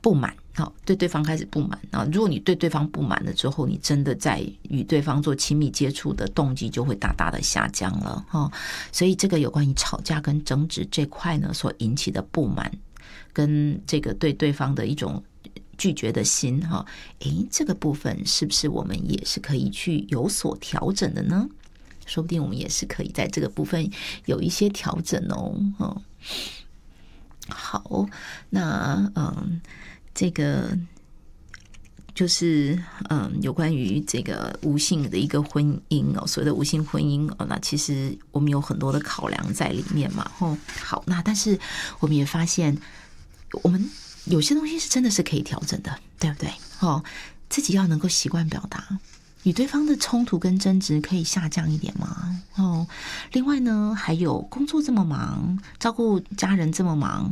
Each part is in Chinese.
不满，对对方开始不满啊。如果你对对方不满了之后，你真的在与对方做亲密接触的动机就会大大的下降了所以这个有关于吵架跟争执这块呢所引起的不满，跟这个对对方的一种拒绝的心这个部分是不是我们也是可以去有所调整的呢？说不定我们也是可以在这个部分有一些调整好，那这个就是有关于这个无性的一个婚姻所谓的无性婚姻那其实我们有很多的考量在里面嘛好，那但是我们也发现我们有些东西是真的是可以调整的，对不对自己要能够习惯表达，与对方的冲突跟争执可以下降一点吗另外呢，还有工作这么忙，照顾家人这么忙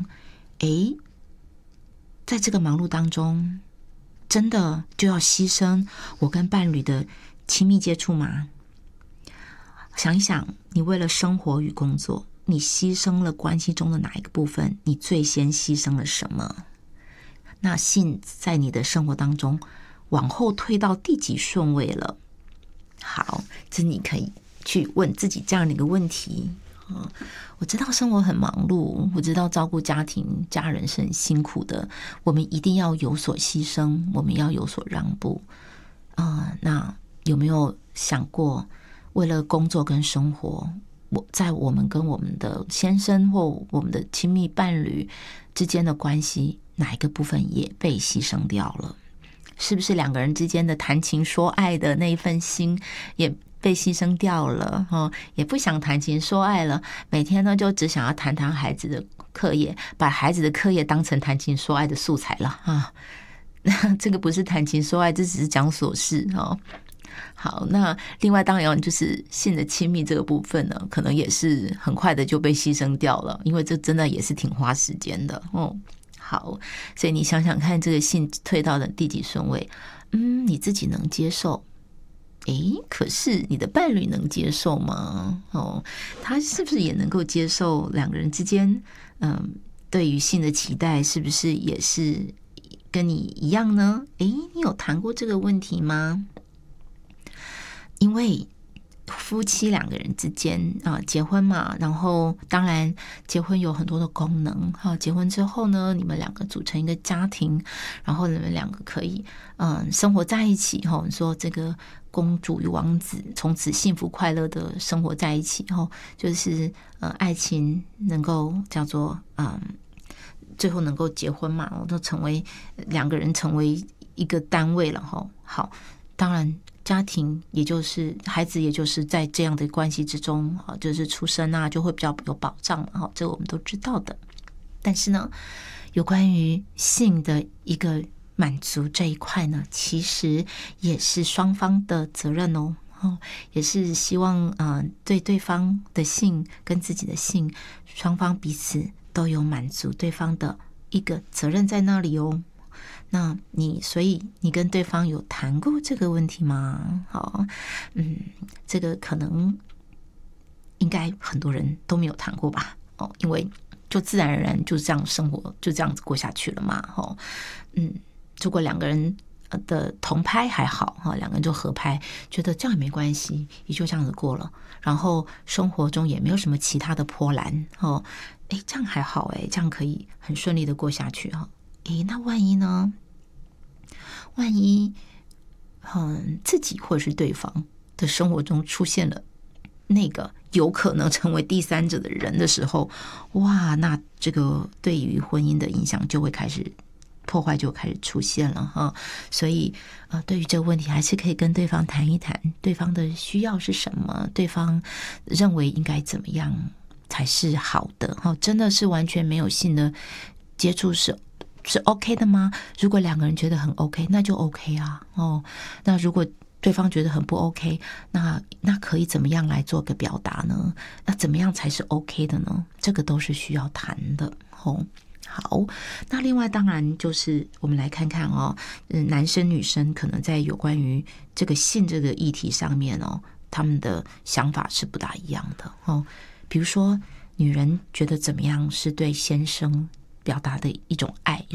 在这个忙碌当中真的就要牺牲我跟伴侣的亲密接触吗？想一想，你为了生活与工作，你牺牲了关系中的哪一个部分？你最先牺牲了什么？那性在你的生活当中往后退到第几顺位了？好，这你可以去问自己这样的一个问题我知道生活很忙碌，我知道照顾家庭家人是很辛苦的，我们一定要有所牺牲，我们要有所让步那有没有想过，为了工作跟生活，在我们跟我们的先生或我们的亲密伴侣之间的关系，哪一个部分也被牺牲掉了？是不是两个人之间的谈情说爱的那一份心也被牺牲掉了也不想谈情说爱了，每天呢就只想要谈谈孩子的课业，把孩子的课业当成谈情说爱的素材了这个不是谈情说爱，这只是讲琐事好，那另外当然就是性的亲密这个部分呢，可能也是很快的就被牺牲掉了，因为这真的也是挺花时间的好，所以你想想看，这个性退到了第几顺位你自己能接受可是你的伴侣能接受吗他是不是也能够接受两个人之间对于性的期待是不是也是跟你一样呢？你有谈过这个问题吗？因为夫妻两个人之间结婚嘛，然后当然结婚有很多的功能结婚之后呢，你们两个组成一个家庭，然后你们两个可以生活在一起你说这个公主与王子从此幸福快乐的生活在一起就是爱情能够叫做最后能够结婚嘛，都成为两个人成为一个单位了好，当然家庭也就是孩子，也就是在这样的关系之中就是出生就会比较有保障嘛这个我们都知道的。但是呢，有关于性的一个满足这一块呢，其实也是双方的责任也是希望对对方的性跟自己的性，双方彼此都有满足对方的一个责任在那里那所以你跟对方有谈过这个问题吗？这个可能应该很多人都没有谈过吧因为就自然而然就这样生活，就这样子过下去了嘛如果两个人的同拍还好两个人就合拍，觉得这样也没关系，也就这样子过了，然后生活中也没有什么其他的波澜这样还好这样可以很顺利的过下去那万一呢？万一自己或者是对方的生活中出现了那个有可能成为第三者的人的时候，哇，那这个对于婚姻的影响就会开始破坏，就开始出现了所以对于这个问题还是可以跟对方谈一谈，对方的需要是什么，对方认为应该怎么样才是好的真的是完全没有性的接触是 OK 的吗？如果两个人觉得很 OK， 那就 OK 那如果对方觉得很不 OK， 那可以怎么样来做个表达呢？那怎么样才是 OK 的呢？这个都是需要谈的好，那另外当然就是我们来看看男生女生可能在有关于这个性这个议题上面他们的想法是不大一样的比如说女人觉得怎么样是对先生表达的一种爱，